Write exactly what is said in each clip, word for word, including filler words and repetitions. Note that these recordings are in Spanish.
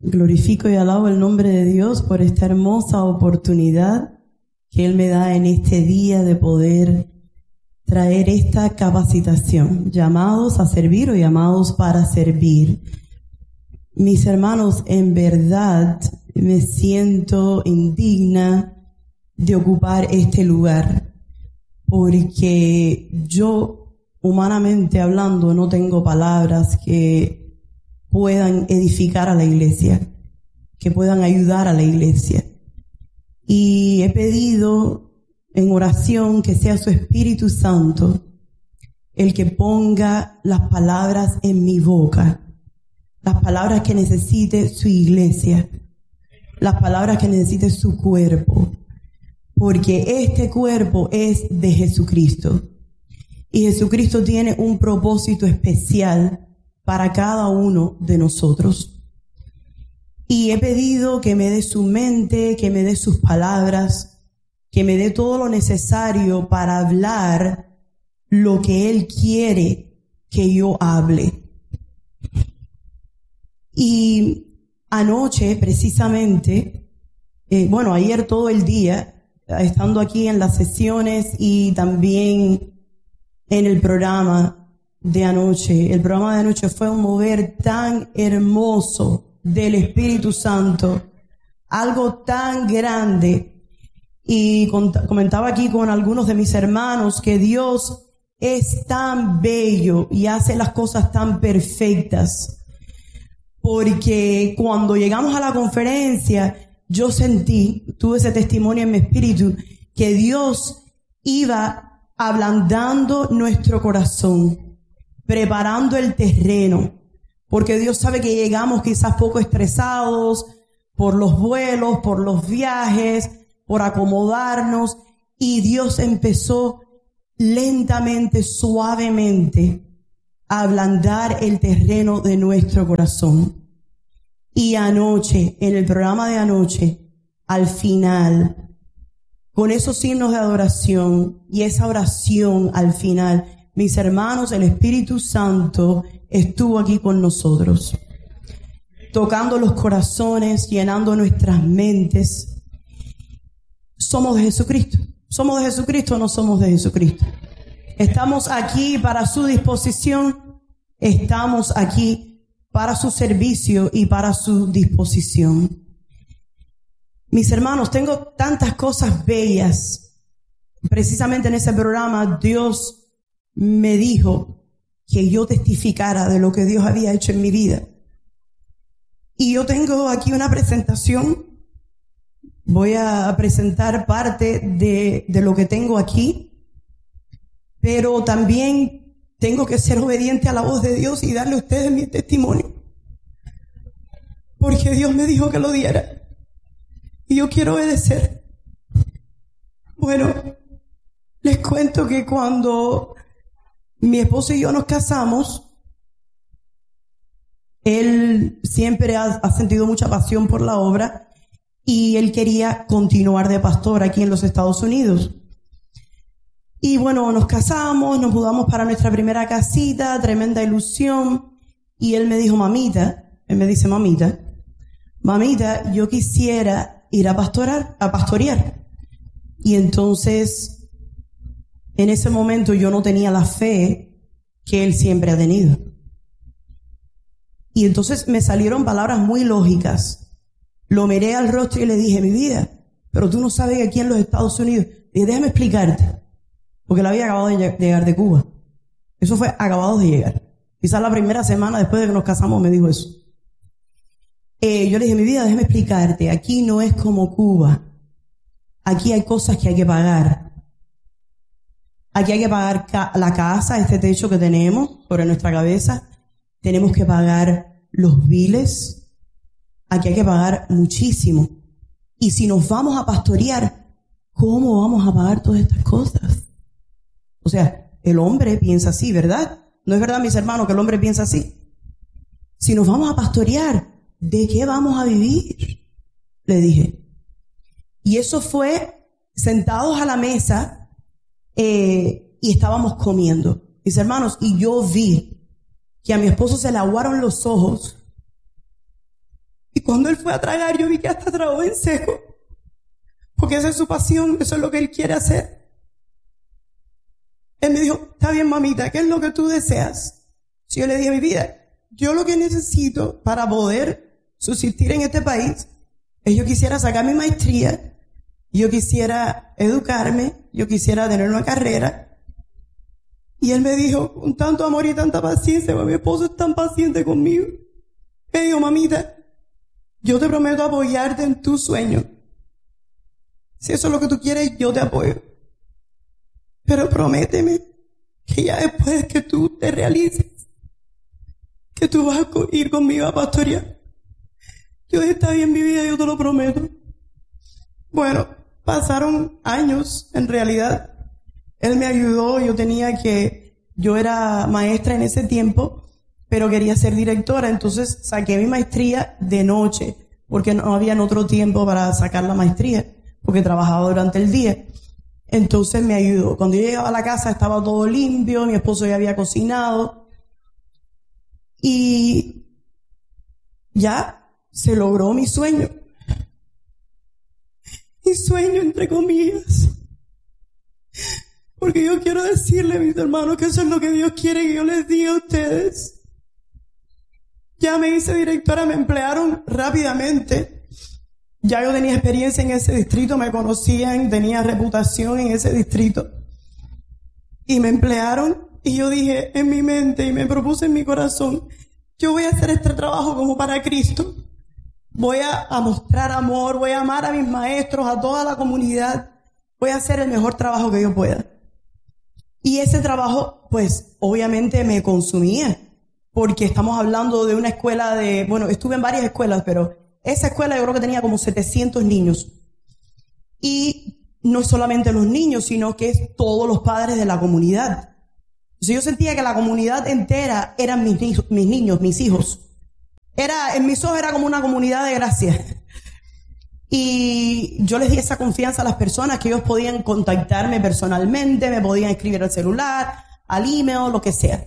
Glorifico y alabo el nombre de Dios por esta hermosa oportunidad que Él me da en este día de poder traer esta capacitación, llamados a servir o llamados para servir. Mis hermanos, en verdad me siento indigna de ocupar este lugar, porque yo, humanamente hablando, no tengo palabras que puedan edificar a la iglesia, que puedan ayudar a la iglesia. Y he pedido en oración que sea su Espíritu Santo el que ponga las palabras en mi boca, las palabras que necesite su iglesia, las palabras que necesite su cuerpo, porque este cuerpo es de Jesucristo. Y Jesucristo tiene un propósito especial para cada uno de nosotros. Y he pedido que me dé su mente, que me dé sus palabras, que me dé todo lo necesario para hablar lo que Él quiere que yo hable. Y anoche, precisamente, eh, bueno, ayer todo el día, estando aquí en las sesiones y también en el programa de anoche, el programa de anoche fue un mover tan hermoso del Espíritu Santo, algo tan grande. Y comentaba aquí con algunos de mis hermanos que Dios es tan bello y hace las cosas tan perfectas, porque cuando llegamos a la conferencia yo sentí, tuve ese testimonio en mi espíritu, que Dios iba ablandando nuestro corazón, preparando el terreno, porque Dios sabe que llegamos quizás poco estresados por los vuelos, por los viajes, por acomodarnos, y Dios empezó lentamente, suavemente a ablandar el terreno de nuestro corazón. Y anoche, en el programa de anoche, al final, con esos signos de adoración y esa oración al final, mis hermanos, el Espíritu Santo estuvo aquí con nosotros, tocando los corazones, llenando nuestras mentes. Somos de Jesucristo. ¿Somos de Jesucristo o no somos de Jesucristo? Estamos aquí para su disposición, estamos aquí para su servicio y para su disposición. Mis hermanos, tengo tantas cosas bellas. Precisamente en ese programa Dios me dijo que yo testificara de lo que Dios había hecho en mi vida. Y yo tengo aquí una presentación. Voy a presentar parte de, de lo que tengo aquí, pero también tengo que ser obediente a la voz de Dios y darle a ustedes mi testimonio, porque Dios me dijo que lo diera y yo quiero obedecer. Bueno, les cuento que cuando mi esposo y yo nos casamos, él siempre ha, ha sentido mucha pasión por la obra y él quería continuar de pastor aquí en los Estados Unidos. Y bueno, nos casamos, nos mudamos para nuestra primera casita, tremenda ilusión. Y él me dijo, mamita, él me dice, mamita, mamita, yo quisiera ir a pastorar, a pastorear. Y entonces, en ese momento yo no tenía la fe que él siempre ha tenido. Y entonces me salieron palabras muy lógicas. Lo miré al rostro y le dije, mi vida, pero tú no sabes que aquí en los Estados Unidos, dije, déjame explicarte, porque él había acabado de llegar de Cuba. Eso fue acabado de llegar. Quizás la primera semana después de que nos casamos me dijo eso. Eh, yo le dije, mi vida, déjame explicarte, aquí no es como Cuba. Aquí hay cosas que hay que pagar. Aquí hay que pagar ca- la casa, este techo que tenemos sobre nuestra cabeza. Tenemos que pagar los biles. Aquí hay que pagar muchísimo. Y si nos vamos a pastorear, ¿cómo vamos a pagar todas estas cosas? O sea, el hombre piensa así, ¿verdad? ¿No es verdad, mis hermanos, que el hombre piensa así? Si nos vamos a pastorear, ¿de qué vamos a vivir? Le dije. Y eso fue sentados a la mesa eh, y estábamos comiendo. Mis hermanos, y yo vi que a mi esposo se le aguaron los ojos. Y cuando él fue a tragar, yo vi que hasta tragó en seco. Porque esa es su pasión, eso es lo que él quiere hacer. Él me dijo, está bien, mamita, ¿qué es lo que tú deseas? Si yo le dije, mi vida, yo lo que necesito para poder subsistir en este país es yo quisiera sacar mi maestría, yo quisiera educarme, yo quisiera tener una carrera. Y él me dijo, con tanto amor y tanta paciencia, mi esposo es tan paciente conmigo. Me dijo, mamita, yo te prometo apoyarte en tu sueño. Si eso es lo que tú quieres, yo te apoyo. Pero prométeme que ya después que tú te realices, que tú vas a ir conmigo a pastorear. Yo dije, está bien, mi vida, yo te lo prometo. Bueno, pasaron años, en realidad. Él me ayudó, yo tenía que, yo era maestra en ese tiempo, pero quería ser directora, entonces saqué mi maestría de noche, porque no había otro tiempo para sacar la maestría, porque trabajaba durante el día. Entonces me ayudó. Cuando yo llegaba a la casa estaba todo limpio, mi esposo ya había cocinado, y ya se logró mi sueño. Mi sueño, entre comillas. Porque yo quiero decirle a mis hermanos que eso es lo que Dios quiere que yo les diga a ustedes. Ya me hice directora, me emplearon rápidamente. Ya yo tenía experiencia en ese distrito, me conocían, tenía reputación en ese distrito. Y me emplearon y yo dije en mi mente y me propuse en mi corazón, yo voy a hacer este trabajo como para Cristo. Voy a, a mostrar amor, voy a amar a mis maestros, a toda la comunidad. Voy a hacer el mejor trabajo que yo pueda. Y ese trabajo, pues, obviamente me consumía. Porque estamos hablando de una escuela de, bueno, estuve en varias escuelas, pero esa escuela yo creo que tenía como setecientos niños. Y no solamente los niños, sino que es todos los padres de la comunidad. Entonces yo sentía que la comunidad entera eran mis, mis niños, mis hijos. Era, en mis ojos era como una comunidad de gracia. Y yo les di esa confianza a las personas que ellos podían contactarme personalmente, me podían escribir al celular, al email, lo que sea.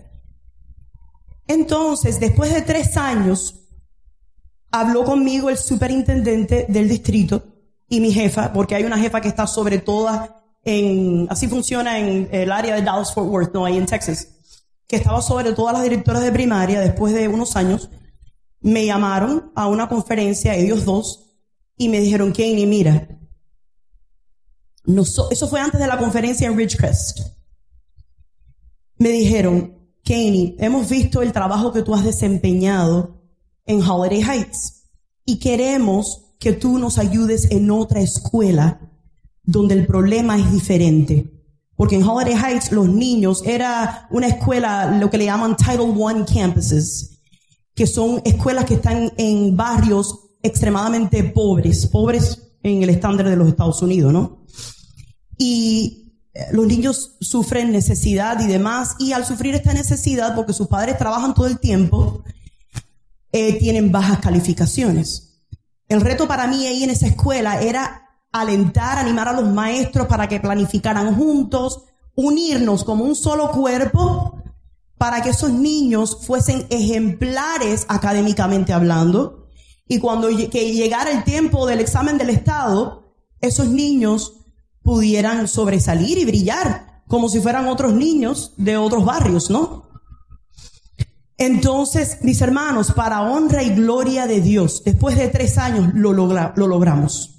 Entonces, después de tres años, habló conmigo el superintendente del distrito y mi jefa, porque hay una jefa que está sobre todas en, así funciona en el área de Dallas-Fort Worth, no, ahí en Texas, que estaba sobre todas las directoras de primaria. Después de unos años, me llamaron a una conferencia, ellos dos, y me dijeron, Kanye, mira, no so, eso fue antes de la conferencia en Ridgecrest. Me dijeron, Kanye, hemos visto el trabajo que tú has desempeñado en Holiday Heights y queremos que tú nos ayudes en otra escuela donde el problema es diferente. Porque en Holiday Heights los niños era una escuela, lo que le llaman Title one campuses, que son escuelas que están en barrios extremadamente pobres, pobres en el estándar de los Estados Unidos, ¿no? Y los niños sufren necesidad y demás, y al sufrir esta necesidad, porque sus padres trabajan todo el tiempo, eh, tienen bajas calificaciones. El reto para mí ahí en esa escuela era alentar, animar a los maestros para que planificaran juntos, unirnos como un solo cuerpo, para que esos niños fuesen ejemplares académicamente hablando. Y cuando que llegara el tiempo del examen del Estado, esos niños pudieran sobresalir y brillar como si fueran otros niños de otros barrios, ¿no? Entonces, mis hermanos, para honra y gloria de Dios, después de tres años lo, logra, lo logramos.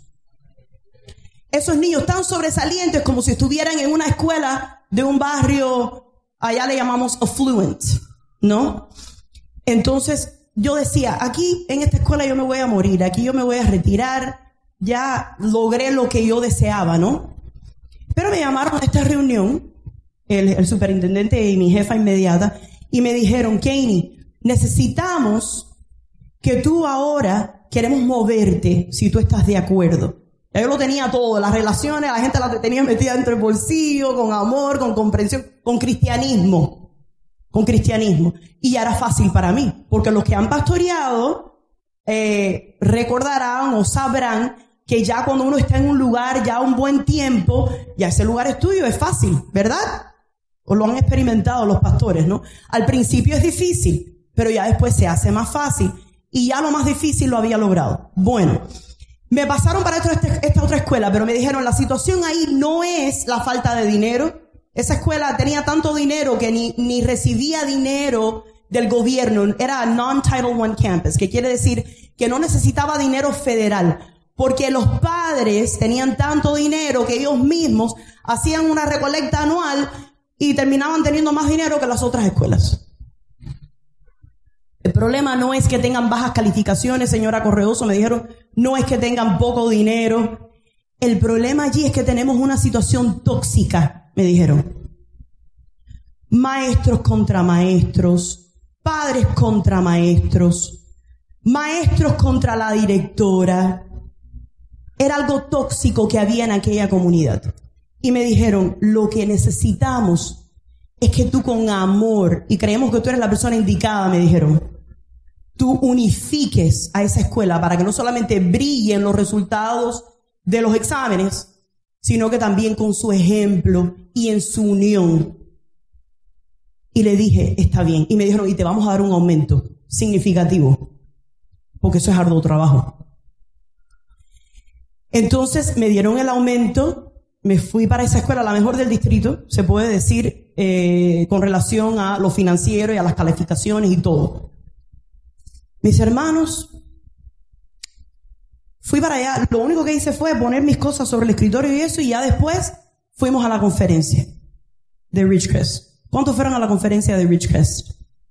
Esos niños tan sobresalientes como si estuvieran en una escuela de un barrio, allá le llamamos affluent, ¿no? Entonces, yo decía, aquí en esta escuela yo me voy a morir, aquí yo me voy a retirar, ya logré lo que yo deseaba, ¿no? Pero me llamaron a esta reunión, el, el superintendente y mi jefa inmediata, y me dijeron, Kanye, necesitamos que tú ahora, queremos moverte, si tú estás de acuerdo. Ya yo lo tenía todo, las relaciones, la gente la tenía metida dentro del bolsillo, con amor, con comprensión, con cristianismo. Con cristianismo. Y ya era fácil para mí, porque los que han pastoreado eh, recordarán o sabrán que ya cuando uno está en un lugar ya un buen tiempo, ya ese lugar es tuyo, es fácil, ¿verdad? O lo han experimentado los pastores, ¿no? Al principio es difícil, pero ya después se hace más fácil. y ya lo más difícil lo había logrado. Bueno, me pasaron para esta, esta otra escuela, pero me dijeron, la situación ahí no es la falta de dinero. Esa escuela tenía tanto dinero que ni, ni recibía dinero del gobierno. Era non-Title one campus, que quiere decir que no necesitaba dinero federal, porque los padres tenían tanto dinero que ellos mismos hacían una recolecta anual y terminaban teniendo más dinero que las otras escuelas. El problema no es que tengan bajas calificaciones, señora Correoso, me dijeron, no es que tengan poco dinero. El problema allí es que tenemos una situación tóxica, me dijeron. Maestros contra maestros, padres contra maestros, maestros contra la directora. Era algo tóxico que había en aquella comunidad. Y me dijeron, lo que necesitamos es que tú con amor, y creemos que tú eres la persona indicada, me dijeron, tú unifiques a esa escuela para que no solamente brillen los resultados de los exámenes, sino que también con su ejemplo y en su unión. Y le dije, está bien. Y me dijeron, y te vamos a dar un aumento significativo, porque eso es arduo trabajo. Entonces me dieron el aumento, me fui para esa escuela, la mejor del distrito, se puede decir, eh, con relación a lo financiero y a las calificaciones y todo. Mis hermanos, fui para allá, lo único que hice fue poner mis cosas sobre el escritorio y eso, y ya después fuimos a la conferencia de Ridgecrest. ¿Cuántos fueron a la conferencia de Ridgecrest?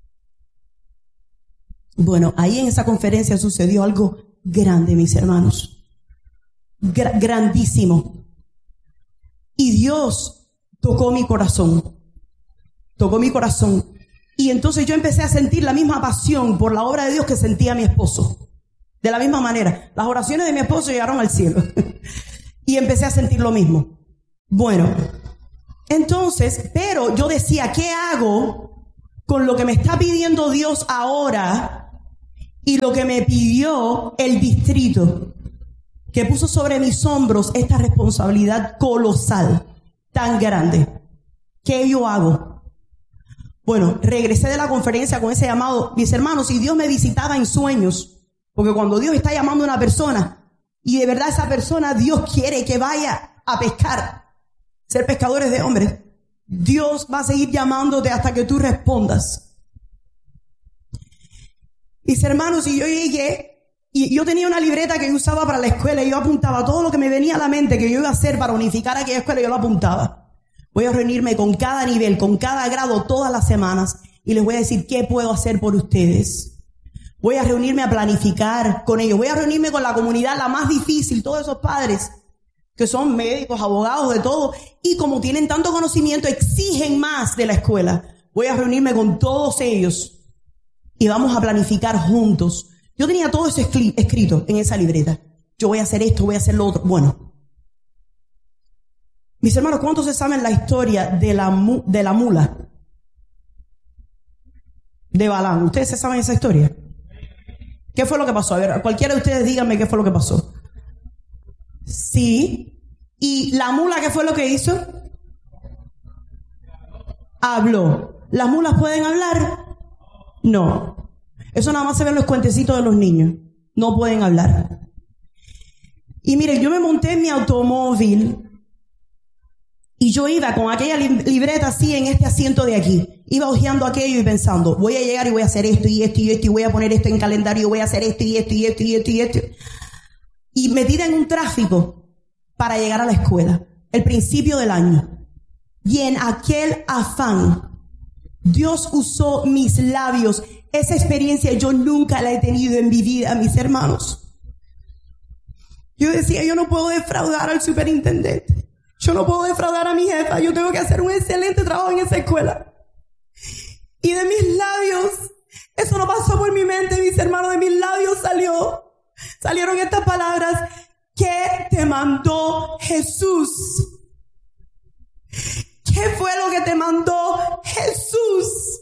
Bueno, ahí en esa conferencia sucedió algo grande, mis hermanos. Gra- grandísimo. Y Dios tocó mi corazón. Tocó mi corazón. Y entonces yo empecé a sentir la misma pasión por la obra de Dios que sentía mi esposo. De la misma manera. Las oraciones de mi esposo llegaron al cielo. Y empecé a sentir lo mismo. Bueno, entonces, pero yo decía, ¿qué hago con lo que me está pidiendo Dios ahora y lo que me pidió el distrito? Que puso sobre mis hombros esta responsabilidad colosal, tan grande. ¿Qué yo hago? Bueno, regresé de la conferencia con ese llamado. Mis hermanos, y Dios me visitaba en sueños, porque cuando Dios está llamando a una persona, y de verdad esa persona, Dios quiere que vaya a pescar, ser pescadores de hombres, Dios va a seguir llamándote hasta que tú respondas. Mis hermanos, y yo llegué, y yo tenía una libreta que yo usaba para la escuela, y yo apuntaba todo lo que me venía a la mente que yo iba a hacer para unificar aquella escuela, yo lo apuntaba. Voy a reunirme con cada nivel, con cada grado todas las semanas y les voy a decir qué puedo hacer por ustedes. Voy a reunirme a planificar con ellos. Voy a reunirme con la comunidad, la más difícil, todos esos padres que son médicos, abogados, de todo. Y como tienen tanto conocimiento, exigen más de la escuela. Voy a reunirme con todos ellos y vamos a planificar juntos. Yo tenía todo eso escrito en esa libreta. Yo voy a hacer esto, voy a hacer lo otro. Bueno. Mis hermanos, ¿cuántos se saben la historia de la, mu- de la mula de Balaam? ¿Ustedes se saben esa historia? ¿Qué fue lo que pasó? A ver, cualquiera de ustedes díganme qué fue lo que pasó. Sí. ¿Y la mula qué fue lo que hizo? Habló. ¿Las mulas pueden hablar? No. Eso nada más se ve en los cuentecitos de los niños. No pueden hablar. Y miren, yo me monté en mi automóvil y yo iba con aquella libreta así en este asiento de aquí. Iba hojeando aquello y pensando, voy a llegar y voy a hacer esto y esto y esto y voy a poner esto en calendario, voy a hacer esto y esto y esto y esto y esto. Y metida en un tráfico para llegar a la escuela. El principio del año. Y en aquel afán, Dios usó mis labios. Esa experiencia yo nunca la he tenido en mi vida, mis hermanos. Yo decía, yo no puedo defraudar al superintendente. Yo no puedo defraudar a mi jefa. Yo tengo que hacer un excelente trabajo en esa escuela. Y de mis labios, eso no pasó por mi mente, mis hermanos, de mis labios salió, salieron estas palabras: ¿qué te mandó Jesús? ¿Qué fue lo que te mandó Jesús?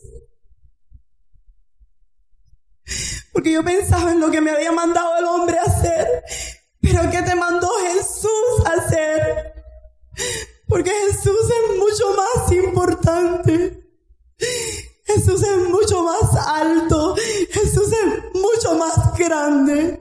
Porque yo pensaba en lo que me había mandado el hombre a hacer, pero ¿qué te mandó Jesús a hacer? Porque Jesús es mucho más importante. Jesús Jesús es mucho más alto. Jesús es mucho más grande.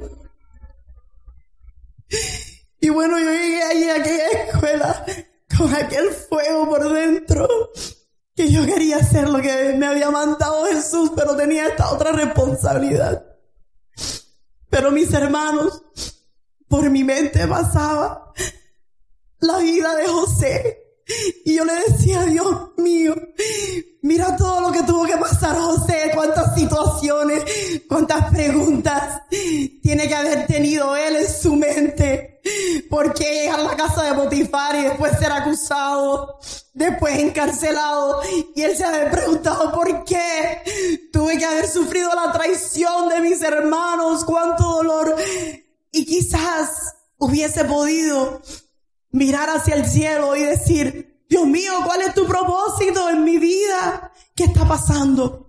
Y bueno, yo llegué allí a aquella escuela con aquel fuego por dentro, que yo quería hacer lo que me había mandado Jesús, pero tenía esta otra responsabilidad. Pero mis hermanos, por mi mente pasaba la vida de José. Y yo le decía, Dios mío, mira todo lo que tuvo que pasar José, cuántas situaciones, cuántas preguntas tiene que haber tenido él en su mente. ¿Por qué llegar a la casa de Potifar y después ser acusado, después encarcelado? Y él se había preguntado, ¿por qué tuve que haber sufrido la traición de mis hermanos? Cuánto dolor. Y quizás hubiese podido mirar hacia el cielo y decir, Dios mío, ¿cuál es tu propósito en mi vida? ¿Qué está pasando?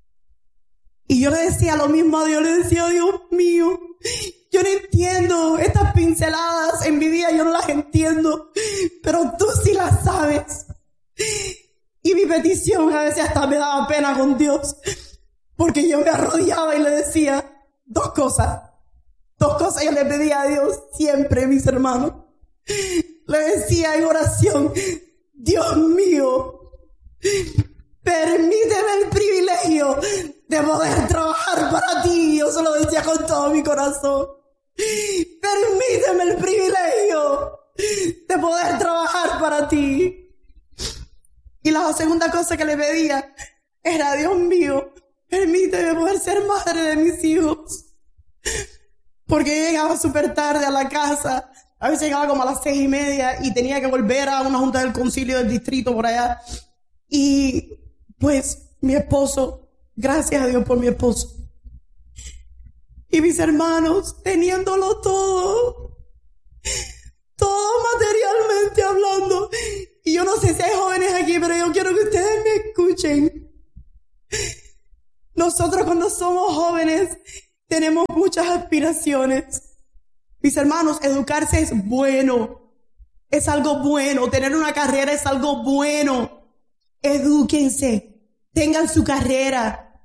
Y yo le decía lo mismo a Dios, le decía, Dios mío, yo no entiendo estas pinceladas en mi vida, yo no las entiendo, pero tú sí las sabes. Y mi petición a veces hasta me daba pena con Dios, porque yo me arrodillaba y le decía dos cosas, dos cosas yo le pedía a Dios siempre, mis hermanos. Le decía en oración, Dios mío, permíteme el privilegio de poder trabajar para ti. Yo se lo decía con todo mi corazón. Permíteme el privilegio de poder trabajar para ti. Y la segunda cosa que le pedía era, Dios mío, permíteme poder ser madre de mis hijos. Porque yo llegaba súper tarde a la casa. A veces llegaba como a las seis y media y tenía que volver a una junta del concilio del distrito por allá. Y pues mi esposo, gracias a Dios por mi esposo. Y mis hermanos, teniéndolo todo, todo materialmente hablando. Y yo no sé si hay jóvenes aquí, pero yo quiero que ustedes me escuchen. Nosotros cuando somos jóvenes tenemos muchas aspiraciones. Mis hermanos, educarse es bueno, es algo bueno, tener una carrera es algo bueno. Edúquense, tengan su carrera.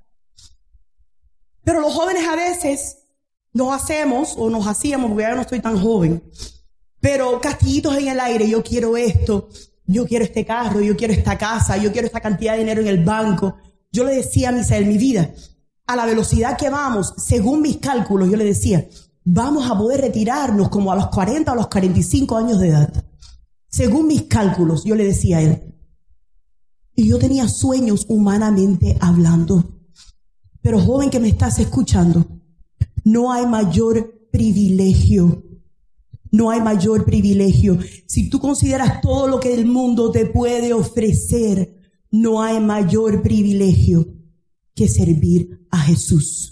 Pero los jóvenes a veces nos hacemos, o nos hacíamos, porque ya no estoy tan joven, pero castillitos en el aire, yo quiero esto, yo quiero este carro, yo quiero esta casa, yo quiero esta cantidad de dinero en el banco. Yo le decía a mi ser, mi vida, a la velocidad que vamos, según mis cálculos, yo le decía, vamos a poder retirarnos como a los cuarenta o a los cuarenta y cinco años de edad. Según mis cálculos, yo le decía a él. Y yo tenía sueños humanamente hablando. Pero joven que me estás escuchando, no hay mayor privilegio. No hay mayor privilegio. Si tú consideras todo lo que el mundo te puede ofrecer, no hay mayor privilegio que servir a Jesús.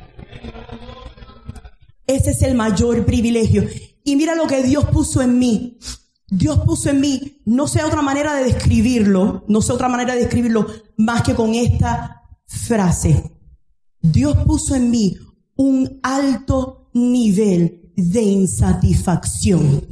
Ese es el mayor privilegio. Y mira lo que Dios puso en mí. Dios puso en mí, no sé otra manera de describirlo, no sé otra manera de describirlo más que con esta frase. Dios puso en mí un alto nivel de insatisfacción.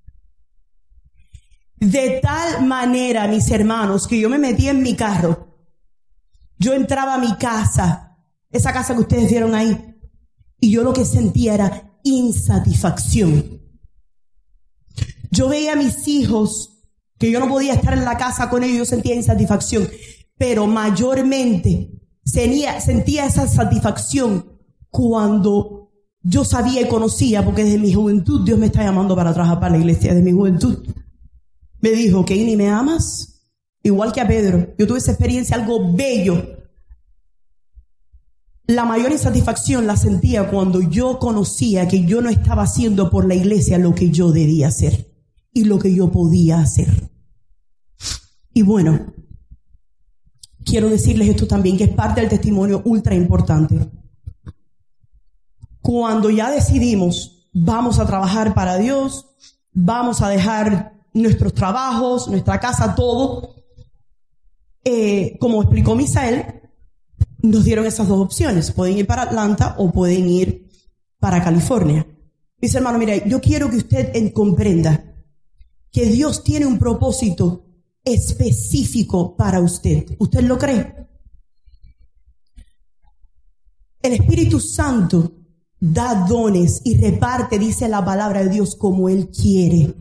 De tal manera, mis hermanos, que yo me metí en mi carro. Yo entraba a mi casa, esa casa que ustedes vieron ahí. Y yo lo que sentía era insatisfacción. Yo veía a mis hijos, que yo no podía estar en la casa con ellos, yo sentía insatisfacción. Pero mayormente sentía, sentía esa satisfacción cuando yo sabía y conocía, porque desde mi juventud Dios me está llamando para trabajar para la iglesia. Desde mi juventud me dijo, Keini, ¿me amas? Igual que a Pedro. Yo tuve esa experiencia, algo bello. La mayor insatisfacción la sentía cuando yo conocía que yo no estaba haciendo por la iglesia lo que yo debía hacer y lo que yo podía hacer. Y bueno, quiero decirles esto también, que es parte del testimonio ultra importante. Cuando ya decidimos, vamos a trabajar para Dios, vamos a dejar nuestros trabajos, nuestra casa, todo, eh, como explicó Misael, nos dieron esas dos opciones. Pueden ir para Atlanta o pueden ir para California. Mis hermanos, mira, yo quiero que usted comprenda que Dios tiene un propósito específico para usted. ¿Usted lo cree? El Espíritu Santo da dones y reparte, dice la palabra de Dios, como Él quiere.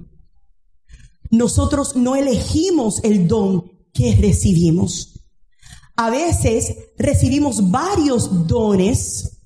Nosotros no elegimos el don que recibimos. A veces recibimos varios dones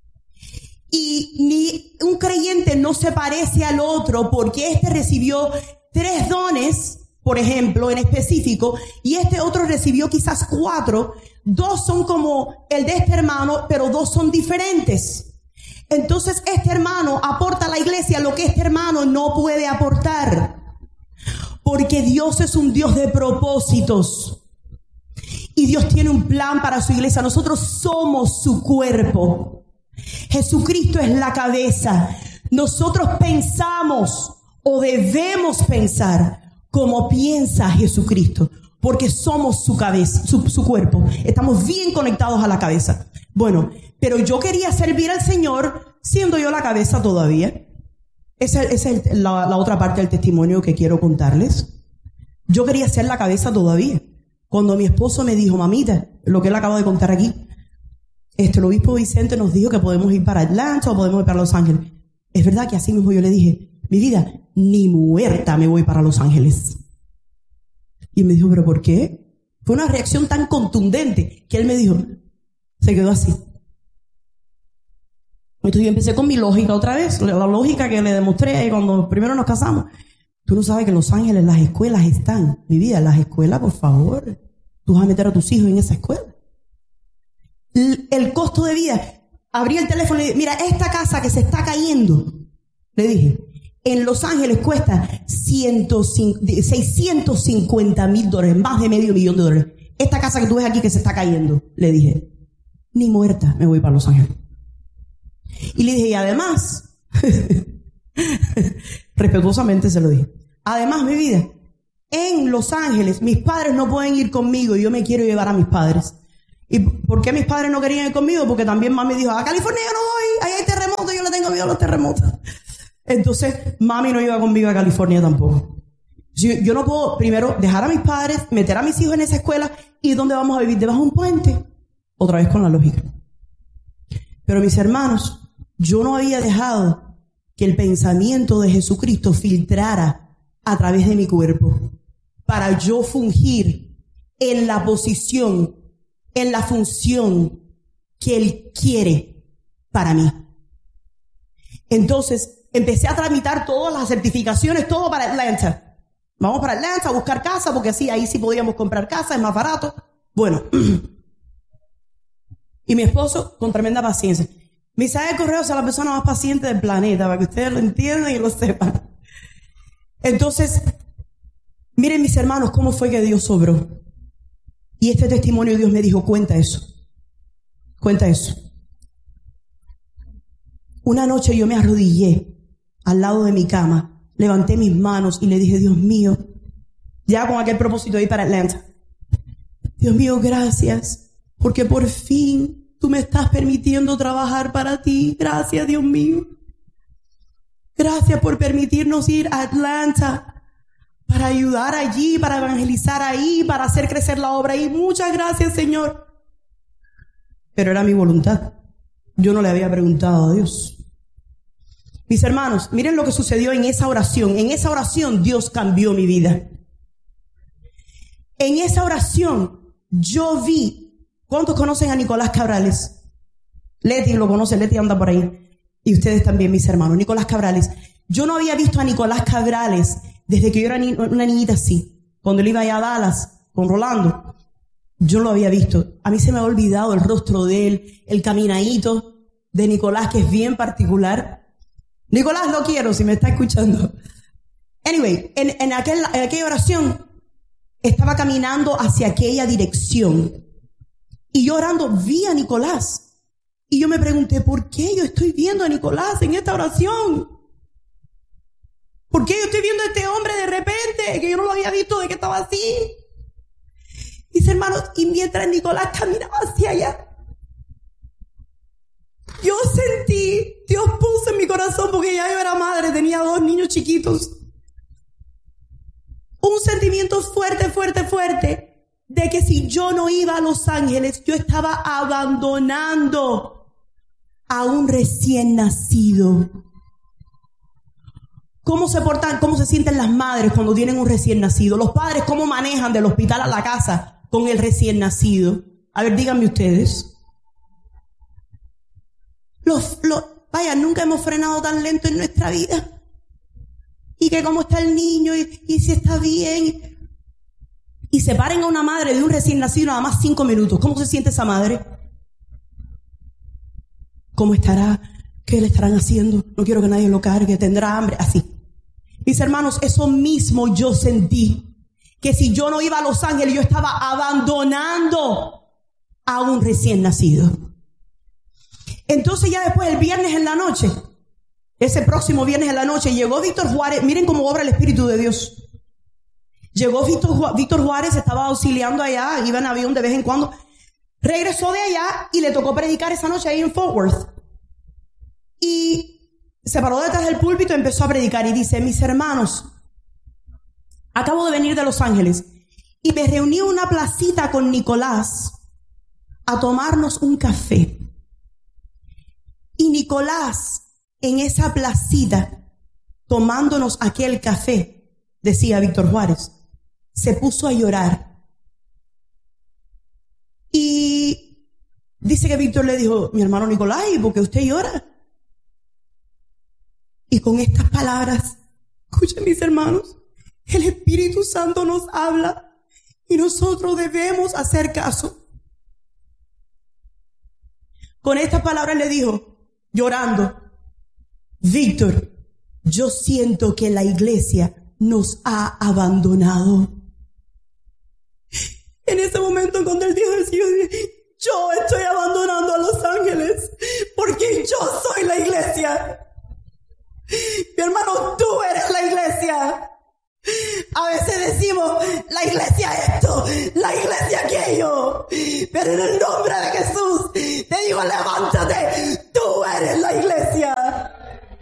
y ni un creyente no se parece al otro porque este recibió tres dones, por ejemplo, en específico, y este otro recibió quizás cuatro. Dos son como el de este hermano, pero dos son diferentes. Entonces este hermano aporta a la iglesia lo que este hermano no puede aportar. Porque Dios es un Dios de propósitos. Y Dios tiene un plan para su iglesia. Nosotros somos su cuerpo. Jesucristo es la cabeza. Nosotros pensamos o debemos pensar como piensa Jesucristo. Porque somos su cabeza, su, su cuerpo. Estamos bien conectados a la cabeza. Bueno, pero yo quería servir al Señor siendo yo la cabeza todavía. Esa, esa es el, la, la otra parte del testimonio que quiero contarles. Yo quería ser la cabeza todavía. Cuando mi esposo me dijo, mamita, lo que él acaba de contar aquí, este, el obispo Vicente nos dijo que podemos ir para Atlanta o podemos ir para Los Ángeles. Es verdad que así mismo yo le dije, mi vida, ni muerta me voy para Los Ángeles. Y me dijo, ¿pero por qué? Fue una reacción tan contundente que él me dijo, se quedó así. Entonces yo empecé con mi lógica otra vez, la lógica que le demostré cuando primero nos casamos. Tú no sabes que en Los Ángeles las escuelas están, mi vida, las escuelas, por favor, tú vas a meter a tus hijos en esa escuela. El, el costo de vida, abrí el teléfono y le dije, mira, esta casa que se está cayendo, le dije, en Los Ángeles cuesta seiscientos cincuenta mil dólares, más de medio millón de dólares. Esta casa que tú ves aquí que se está cayendo, le dije, ni muerta me voy para Los Ángeles. Y le dije, y además, respetuosamente se lo dije, además, mi vida, en Los Ángeles mis padres no pueden ir conmigo y yo me quiero llevar a mis padres. ¿Y por qué mis padres no querían ir conmigo? Porque también mami dijo, a California yo no voy, ahí hay terremotos, yo le tengo miedo a los terremotos. Entonces, mami no iba conmigo a California tampoco. Yo, yo no puedo, primero, dejar a mis padres, meter a mis hijos en esa escuela, ¿y dónde vamos a vivir? ¿Debajo de un puente? Otra vez con la lógica. Pero mis hermanos, yo no había dejado que el pensamiento de Jesucristo filtrara a través de mi cuerpo para yo fungir en la posición, en la función que Él quiere para mí. Entonces, empecé a tramitar todas las certificaciones, todo para Atlanta. Vamos para Atlanta a buscar casa, porque así, ahí sí podíamos comprar casa, es más barato. Bueno. Y mi esposo, con tremenda paciencia. Misael Correos es la persona más paciente del planeta, para que ustedes lo entiendan y lo sepan. Entonces, miren mis hermanos, cómo fue que Dios obró. Y este testimonio Dios me dijo, cuenta eso. Cuenta eso. Una noche yo me arrodillé al lado de mi cama, levanté mis manos y le dije, Dios mío, ya con aquel propósito de ir para Atlanta. Dios mío, gracias, porque por fin tú me estás permitiendo trabajar para ti. Gracias, Dios mío. Gracias por permitirnos ir a Atlanta para ayudar allí, para evangelizar ahí, para hacer crecer la obra ahí. Muchas gracias, Señor. Pero era mi voluntad. Yo no le había preguntado a Dios. Mis hermanos, miren lo que sucedió en esa oración. En esa oración Dios cambió mi vida. En esa oración yo vi. ¿Cuántos conocen a Nicolás Cabrales? Leti lo conoce, Leti anda por ahí. Y ustedes también, mis hermanos. Nicolás Cabrales. Yo no había visto a Nicolás Cabrales desde que yo era ni- una niñita así. Cuando él iba allá a Dallas con Rolando. Yo no lo había visto. A mí se me ha olvidado el rostro de él, el caminadito de Nicolás, que es bien particular. Nicolás, lo quiero, si me está escuchando. Anyway, en, en, aquel, en aquella oración estaba caminando hacia aquella dirección. Y yo orando vi a Nicolás. Y yo me pregunté, ¿por qué yo estoy viendo a Nicolás en esta oración? ¿Por qué yo estoy viendo a este hombre de repente, que yo no lo había visto de que estaba así? Mis hermanos, y mientras Nicolás caminaba hacia allá, yo sentí, Dios puso en mi corazón, porque ya yo era madre, tenía dos niños chiquitos, un sentimiento fuerte, fuerte, fuerte, de que si yo no iba a Los Ángeles, yo estaba abandonando a un recién nacido. ¿Cómo se portan, cómo se sienten las madres cuando tienen un recién nacido? Los padres, ¿cómo manejan del hospital a la casa con el recién nacido? A ver, díganme ustedes. Los, los, vaya, nunca hemos frenado tan lento en nuestra vida. Y que cómo está el niño y, y si está bien. Y separen a una madre de un recién nacido nada más cinco minutos. ¿Cómo se siente esa madre? ¿Cómo estará? ¿Qué le estarán haciendo? No quiero que nadie lo cargue. ¿Tendrá hambre? Así. Mis hermanos, eso mismo yo sentí. Que si yo no iba a Los Ángeles, yo estaba abandonando a un recién nacido. Entonces ya después, el viernes en la noche, ese próximo viernes en la noche, llegó Víctor Juárez. Miren cómo obra el Espíritu de Dios. Llegó Víctor, Ju- Víctor Juárez, estaba auxiliando allá, iba en avión de vez en cuando. Regresó de allá y le tocó predicar esa noche ahí en Fort Worth. Y se paró detrás del púlpito y empezó a predicar. Y dice, mis hermanos, acabo de venir de Los Ángeles y me reuní en una placita con Nicolás a tomarnos un café. Y Nicolás, en esa placita, tomándonos aquel café, decía Víctor Juárez, se puso a llorar. Y dice que Víctor le dijo, mi hermano Nicolás, ¿y por qué usted llora? Y con estas palabras, escuchen mis hermanos, el Espíritu Santo nos habla y nosotros debemos hacer caso. Con estas palabras le dijo, llorando, Víctor, yo siento que la iglesia nos ha abandonado. En ese momento cuando él dijo eso, yo dije, yo estoy abandonando a Los Ángeles porque yo soy la iglesia. Mi hermano, tú eres la iglesia. A veces decimos, la iglesia esto, la iglesia aquello, pero en el nombre de Jesús te digo, levántate, tú eres la iglesia.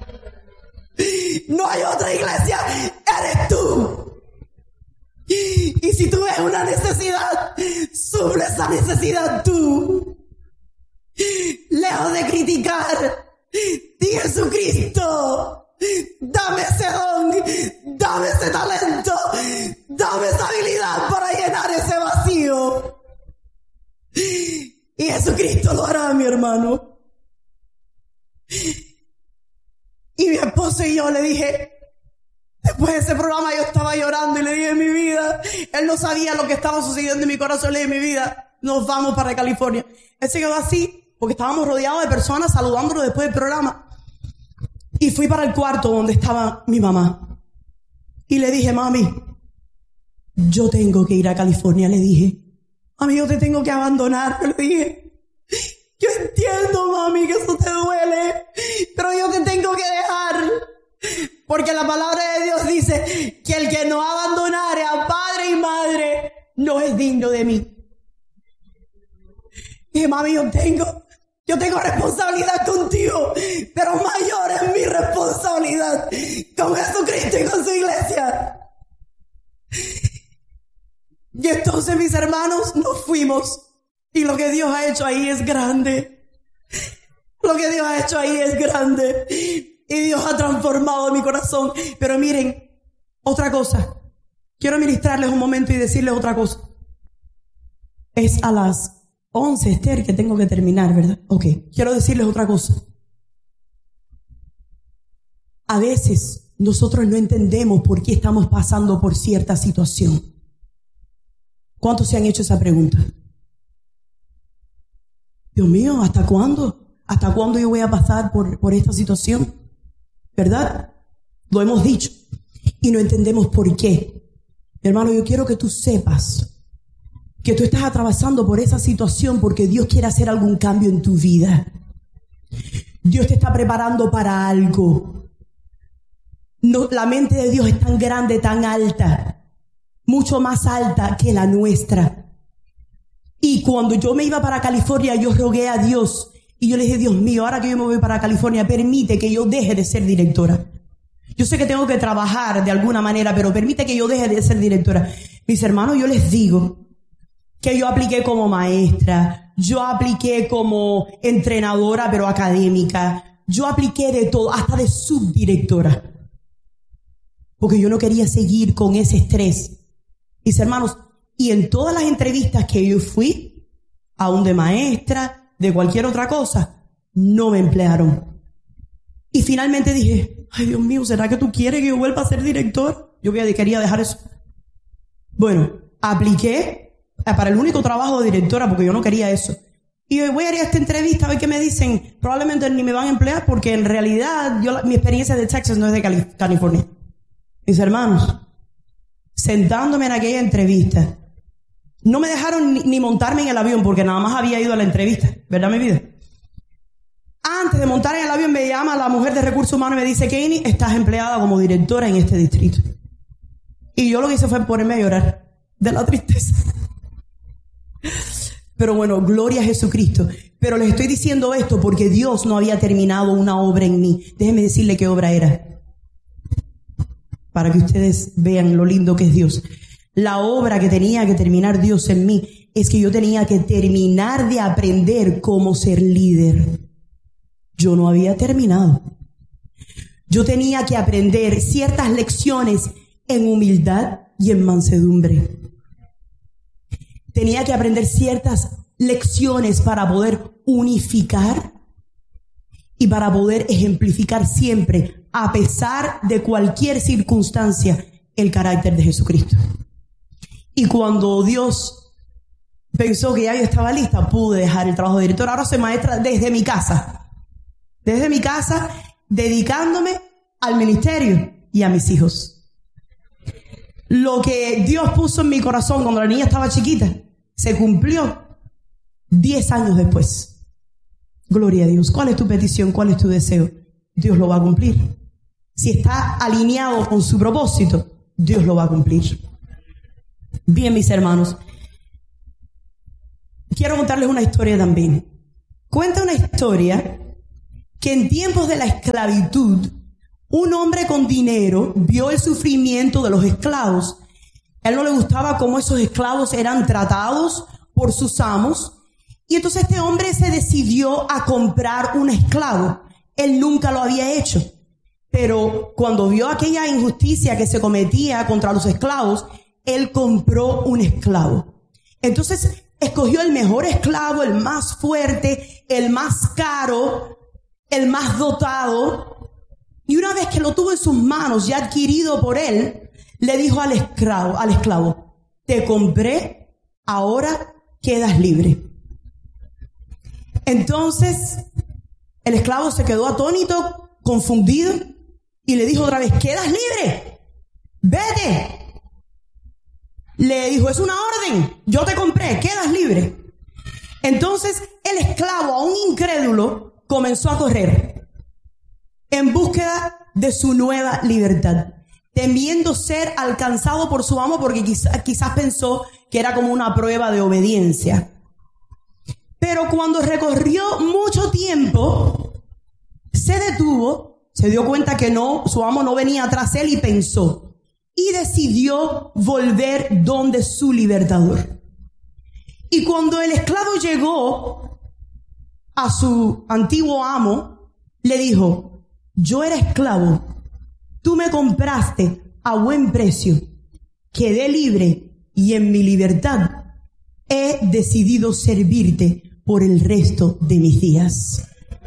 No hay otra iglesia, eres tú. Y si tú ves una necesidad, suple esa necesidad tú. Lejos de criticar, di Jesucristo, dame ese don, dame ese talento, dame esa habilidad para llenar ese vacío. Y Jesucristo lo hará, mi hermano. Y mi esposo y yo le dije, después de ese programa yo estaba llorando y le dije, mi vida, él no sabía lo que estaba sucediendo en mi corazón, le dije, mi vida, nos vamos para California. Él se quedó así, porque estábamos rodeados de personas saludándolo después del programa. Y fui para el cuarto donde estaba mi mamá. Y le dije, mami, yo tengo que ir a California, le dije. Mami, yo te tengo que abandonar, le dije. Yo entiendo, mami, que eso te duele, pero yo te tengo que dejar. Porque la palabra de Dios dice que el que no abandonare a padre y madre no es digno de mí. Y mami, yo tengo, yo tengo responsabilidad contigo, pero mayor es mi responsabilidad con Jesucristo y con su iglesia. Y entonces, mis hermanos, nos fuimos. Y lo que Dios ha hecho ahí es grande. Lo que Dios ha hecho ahí es grande. Y Dios ha transformado mi corazón. Pero miren, otra cosa. Quiero ministrarles un momento y decirles otra cosa. Es a las once, Esther, que tengo que terminar, ¿verdad? Ok, quiero decirles otra cosa. A veces nosotros no entendemos por qué estamos pasando por cierta situación. ¿Cuántos se han hecho esa pregunta? Dios mío, ¿hasta cuándo? ¿Hasta cuándo yo voy a pasar por, por esta situación? ¿Verdad? Lo hemos dicho. Y no entendemos por qué. Hermano, yo quiero que tú sepas que tú estás atravesando por esa situación porque Dios quiere hacer algún cambio en tu vida. Dios te está preparando para algo. No, la mente de Dios es tan grande, tan alta, mucho más alta que la nuestra. Y cuando yo me iba para California, yo rogué a Dios y yo le dije, Dios mío, ahora que yo me voy para California, permite que yo deje de ser directora. Yo sé que tengo que trabajar de alguna manera, pero permite que yo deje de ser directora. Mis hermanos, yo les digo que yo apliqué como maestra, yo apliqué como entrenadora, pero académica. Yo apliqué de todo, hasta de subdirectora. Porque yo no quería seguir con ese estrés. Mis hermanos, y en todas las entrevistas que yo fui, aún de maestra, de cualquier otra cosa, no me emplearon. Y finalmente dije, ay Dios mío, ¿será que tú quieres que yo vuelva a ser director? Yo quería dejar eso. Bueno, apliqué para el único trabajo de directora porque yo no quería eso. Y voy a ir a esta entrevista a ver qué me dicen. Probablemente ni me van a emplear porque en realidad yo, mi experiencia de Texas no es de Cali- California. Mis hermanos, sentándome en aquella entrevista, no me dejaron ni, ni montarme en el avión porque nada más había ido a la entrevista, ¿verdad mi vida? Antes de montar en el avión me llama la mujer de recursos humanos y me dice, Kanye, estás empleada como directora en este distrito. Y yo lo que hice fue ponerme a llorar de la tristeza. Pero bueno, gloria a Jesucristo. Pero les estoy diciendo esto porque Dios no había terminado una obra en mí. Déjenme decirle qué obra era, para que ustedes vean lo lindo que es Dios. La obra que tenía que terminar Dios en mí es que yo tenía que terminar de aprender cómo ser líder. Yo no había terminado. Yo tenía que aprender ciertas lecciones en humildad y en mansedumbre. Tenía que aprender ciertas lecciones para poder unificar y para poder ejemplificar siempre, a pesar de cualquier circunstancia, el carácter de Jesucristo. Y cuando Dios pensó que ya yo estaba lista, pude dejar el trabajo de directora. Ahora soy maestra desde mi casa. Desde mi casa, dedicándome al ministerio y a mis hijos. Lo que Dios puso en mi corazón cuando la niña estaba chiquita, se cumplió diez años después. Gloria a Dios. ¿Cuál es tu petición? ¿Cuál es tu deseo? Dios lo va a cumplir. Si está alineado con su propósito, Dios lo va a cumplir. Bien, mis hermanos, quiero contarles una historia también. Cuenta una historia que en tiempos de la esclavitud, un hombre con dinero vio el sufrimiento de los esclavos. A él no le gustaba cómo esos esclavos eran tratados por sus amos. Y entonces este hombre se decidió a comprar un esclavo. Él nunca lo había hecho. Pero cuando vio aquella injusticia que se cometía contra los esclavos, él compró un esclavo. Entonces escogió el mejor esclavo, el más fuerte, el más caro, el más dotado. Y una vez que lo tuvo en sus manos, ya adquirido por él, le dijo al esclavo, al esclavo, te compré, ahora quedas libre. Entonces, el esclavo se quedó atónito, confundido, y le dijo otra vez, quedas libre, vete. Le dijo, es una orden, yo te compré, quedas libre. Entonces, el esclavo, aún incrédulo, comenzó a correr en búsqueda de su nueva libertad, temiendo ser alcanzado por su amo porque quizás, quizás pensó que era como una prueba de obediencia. Pero cuando recorrió mucho tiempo, se detuvo, se dio cuenta que no, su amo no venía tras él y pensó, y decidió volver donde su libertador. Y cuando el esclavo llegó a su antiguo amo, le dijo, yo era esclavo, tú me compraste a buen precio, quedé libre y en mi libertad he decidido servirte por el resto de mis días.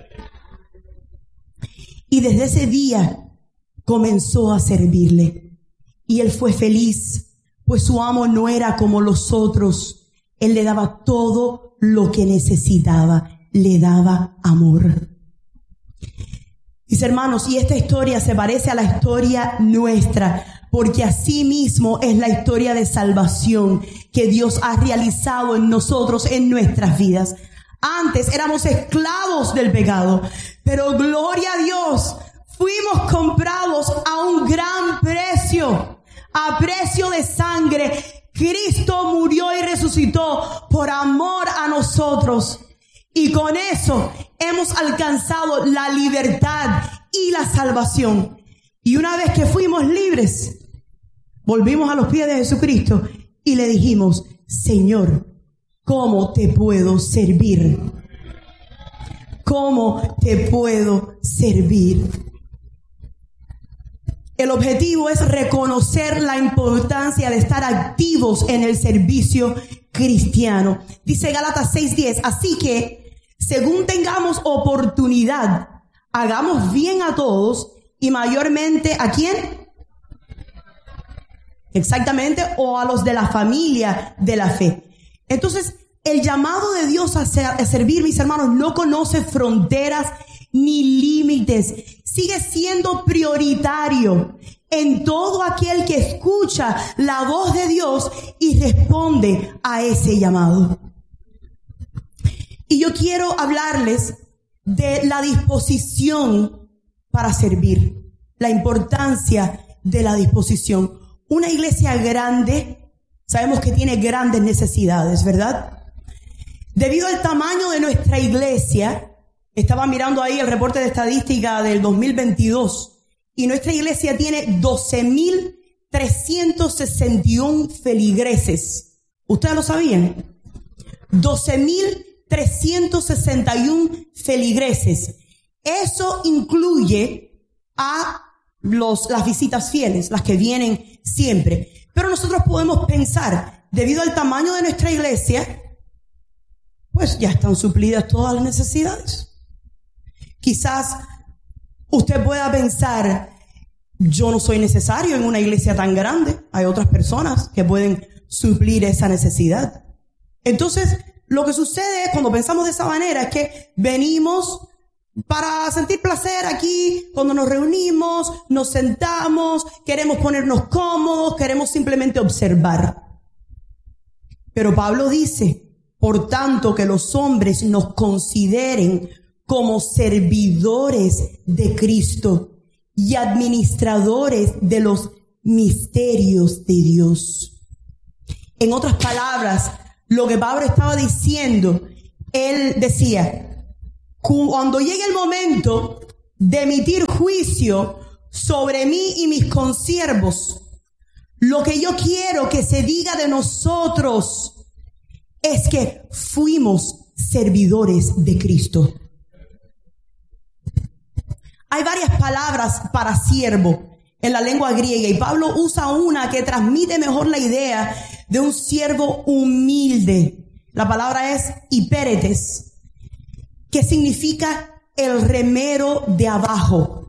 Y desde ese día comenzó a servirle y él fue feliz, pues su amo no era como los otros. Él le daba todo lo que necesitaba, le daba amor. Mis hermanos, y esta historia se parece a la historia nuestra, porque así mismo es la historia de salvación que Dios ha realizado en nosotros, en nuestras vidas. Antes éramos esclavos del pecado, pero gloria a Dios, fuimos comprados a un gran precio, a precio de sangre. Cristo murió y resucitó por amor a nosotros. Y con eso hemos alcanzado la libertad y la salvación. Y una vez que fuimos libres, volvimos a los pies de Jesucristo y le dijimos, Señor, ¿cómo te puedo servir? ¿Cómo te puedo servir? El objetivo es reconocer la importancia de estar activos en el servicio cristiano. Dice Gálatas seis diez, así que según tengamos oportunidad, hagamos bien a todos y mayormente ¿a quién? Exactamente, o a los de la familia de la fe. Entonces, el llamado de Dios a, ser, a servir, mis hermanos, no conoce fronteras ni límites. Sigue siendo prioritario en todo aquel que escucha la voz de Dios y responde a ese llamado. Y yo quiero hablarles de la disposición para servir, la importancia de la disposición. Una iglesia grande, sabemos que tiene grandes necesidades, ¿verdad? Debido al tamaño de nuestra iglesia, estaba mirando ahí el reporte de estadística del dos mil veintidós, y nuestra iglesia tiene doce mil trescientos sesenta y uno feligreses. ¿Ustedes lo sabían? doce mil trescientos sesenta y uno feligreses. Eso incluye a los, las visitas fieles, las que vienen siempre. Pero nosotros podemos pensar, debido al tamaño de nuestra iglesia, pues ya están suplidas todas las necesidades. Quizás usted pueda pensar, yo no soy necesario en una iglesia tan grande. Hay otras personas que pueden suplir esa necesidad. Entonces, lo que sucede cuando pensamos de esa manera es que venimos para sentir placer aquí, cuando nos reunimos, nos sentamos, queremos ponernos cómodos, queremos simplemente observar. Pero Pablo dice, por tanto, que los hombres nos consideren como servidores de Cristo y administradores de los misterios de Dios. En otras palabras, lo que Pablo estaba diciendo, él decía, cuando llegue el momento de emitir juicio sobre mí y mis consiervos, lo que yo quiero que se diga de nosotros es que fuimos servidores de Cristo. Hay varias palabras para siervo en la lengua griega y Pablo usa una que transmite mejor la idea de un siervo humilde. La palabra es hipéretes, que significa el remero de abajo.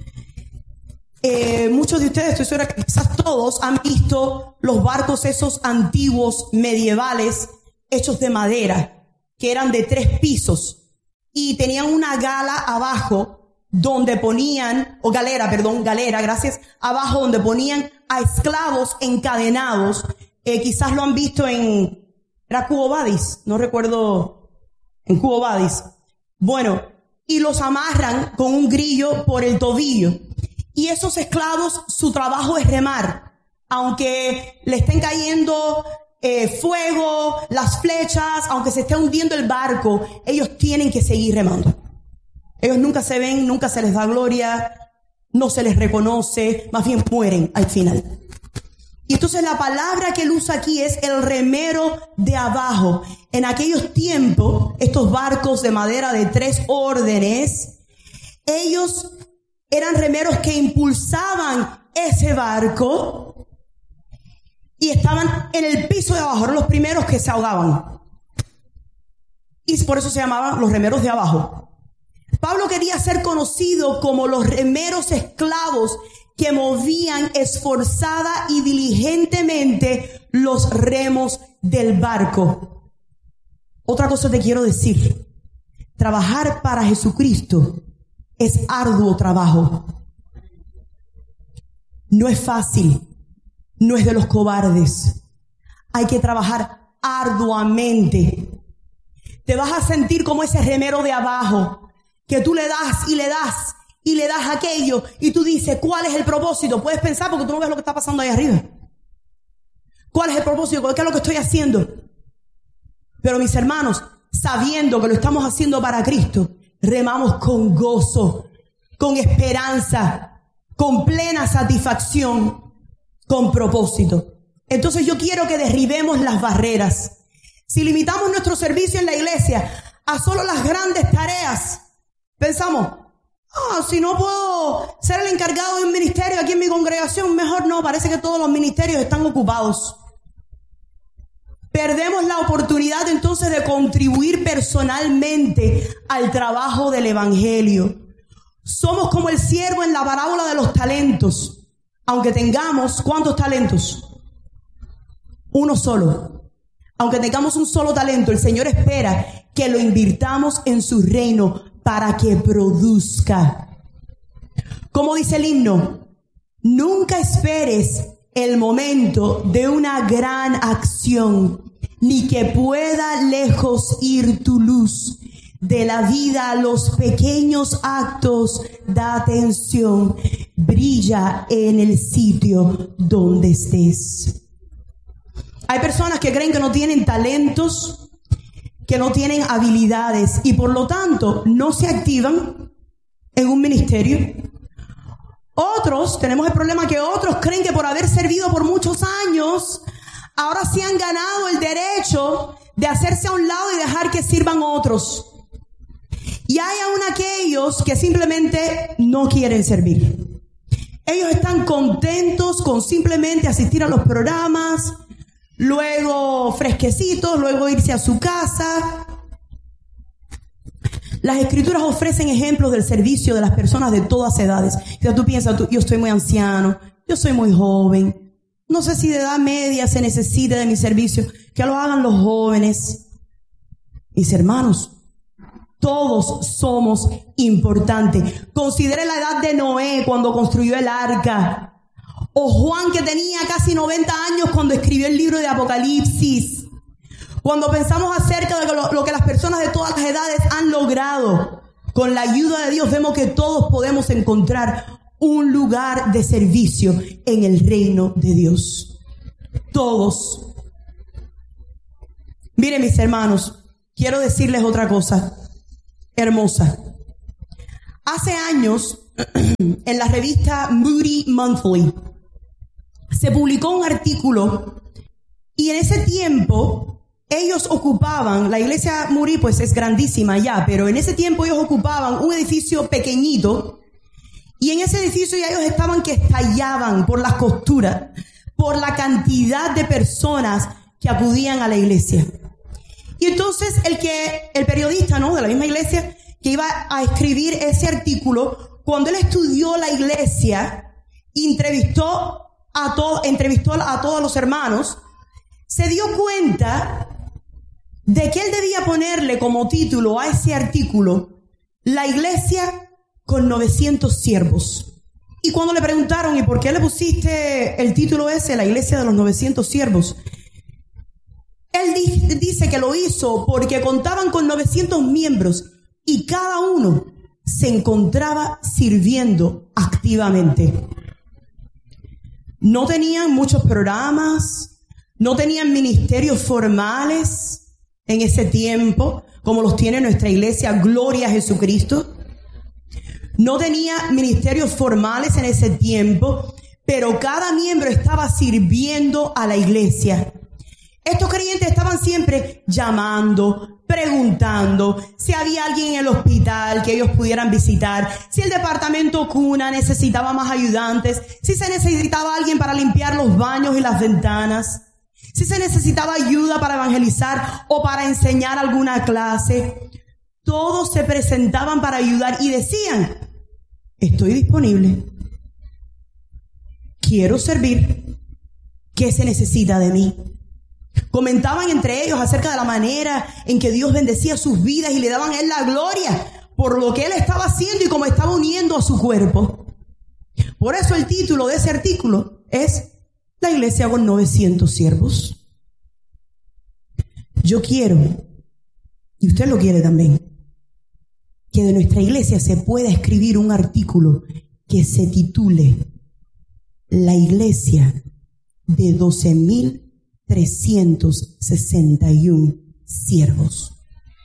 Eh, muchos de ustedes, estoy segura que quizás todos, han visto los barcos esos antiguos medievales hechos de madera, que eran de tres pisos y tenían una gala abajo donde ponían, o galera, perdón, galera, gracias, abajo donde ponían a esclavos encadenados. Eh, quizás lo han visto en, era Quo Vadis, no recuerdo, en Quo Vadis. Bueno, y los amarran con un grillo por el tobillo. Y esos esclavos, su trabajo es remar, aunque le estén cayendo Eh, fuego, las flechas, aunque se esté hundiendo el barco, ellos tienen que seguir remando. Ellos nunca se ven, nunca se les da gloria, no se les reconoce, más bien mueren al final. Y entonces la palabra que él usa aquí es el remero de abajo. En aquellos tiempos, estos barcos de madera de tres órdenes, ellos eran remeros que impulsaban ese barco y estaban en el piso de abajo, eran los primeros que se ahogaban. Y por eso se llamaban los remeros de abajo. Pablo quería ser conocido como los remeros esclavos que movían esforzada y diligentemente los remos del barco. Otra cosa te quiero decir. Trabajar para Jesucristo es arduo trabajo. No es fácil. No es de los cobardes. Hay que trabajar arduamente. Te vas a sentir como ese remero de abajo, que tú le das y le das y le das aquello y tú dices, ¿cuál es el propósito? Puedes pensar porque tú no ves lo que está pasando ahí arriba. ¿Cuál es el propósito? ¿Qué es lo que estoy haciendo? Pero mis hermanos, sabiendo que lo estamos haciendo para Cristo, remamos con gozo, con esperanza, con plena satisfacción, con propósito. Entonces yo quiero que derribemos las barreras. Si limitamos nuestro servicio en la iglesia a solo las grandes tareas, pensamos, ah, si no puedo ser el encargado de un ministerio aquí en mi congregación, mejor no, parece que todos los ministerios están ocupados. Perdemos la oportunidad entonces de contribuir personalmente al trabajo del evangelio. Somos como el siervo en la parábola de los talentos. Aunque tengamos, ¿cuántos talentos? Uno solo. Aunque tengamos un solo talento, el Señor espera que lo invirtamos en su reino para que produzca. Como dice el himno, nunca esperes el momento de una gran acción, ni que pueda lejos ir tu luz. De la vida a los pequeños actos da atención, brilla en el sitio donde estés. Hay personas que creen que no tienen talentos, que no tienen habilidades y por lo tanto no se activan en un ministerio. Otros, tenemos el problema que otros creen que por haber servido por muchos años, ahora sí han ganado el derecho de hacerse a un lado y dejar que sirvan otros. Y hay aún aquellos que simplemente no quieren servir. Ellos están contentos con simplemente asistir a los programas, luego fresquecitos, luego irse a su casa. Las escrituras ofrecen ejemplos del servicio de las personas de todas edades. O sea, tú piensas, tú, yo estoy muy anciano, yo soy muy joven, no sé si de edad media se necesita de mi servicio, que lo hagan los jóvenes. Mis hermanos, todos somos importantes. Considere la edad de Noé cuando construyó el arca. O Juan, que tenía casi noventa años cuando escribió el libro de Apocalipsis. Cuando pensamos acerca de lo, lo que las personas de todas las edades han logrado, con la ayuda de Dios vemos que todos podemos encontrar un lugar de servicio en el reino de Dios. Todos. Miren, mis hermanos, quiero decirles otra cosa hermosa. Hace años, en la revista Moody Monthly, se publicó un artículo y en ese tiempo ellos ocupaban, la iglesia Moody pues es grandísima ya, pero en ese tiempo ellos ocupaban un edificio pequeñito y en ese edificio ya ellos estaban que estallaban por las costuras, por la cantidad de personas que acudían a la iglesia. Y entonces el que, el periodista, ¿no?, de la misma iglesia, que iba a escribir ese artículo, cuando él estudió la iglesia, entrevistó a todos, entrevistó a todos los hermanos, se dio cuenta de que él debía ponerle como título a ese artículo, la iglesia con novecientos siervos. Y cuando le preguntaron, ¿y por qué le pusiste el título ese, la iglesia de los novecientos siervos? Él di- dice que lo hizo porque contaban con novecientos miembros y cada uno se encontraba sirviendo activamente. No tenían muchos programas, no tenían ministerios formales en ese tiempo, como los tiene nuestra iglesia, Gloria a Jesucristo. No tenía ministerios formales en ese tiempo, pero cada miembro estaba sirviendo a la iglesia. Estos creyentes estaban siempre llamando, preguntando si había alguien en el hospital que ellos pudieran visitar, si el departamento cuna necesitaba más ayudantes, si se necesitaba alguien para limpiar los baños y las ventanas, si se necesitaba ayuda para evangelizar o para enseñar alguna clase. Todos se presentaban para ayudar y decían, estoy disponible, quiero servir, ¿qué se necesita de mí? Comentaban entre ellos acerca de la manera en que Dios bendecía sus vidas y le daban a él la gloria por lo que él estaba haciendo y cómo estaba uniendo a su cuerpo. Por eso el título de ese artículo es La iglesia con novecientos siervos. Yo quiero, y usted lo quiere también, que de nuestra iglesia se pueda escribir un artículo que se titule La iglesia de doce mil trescientos sesenta y uno siervos.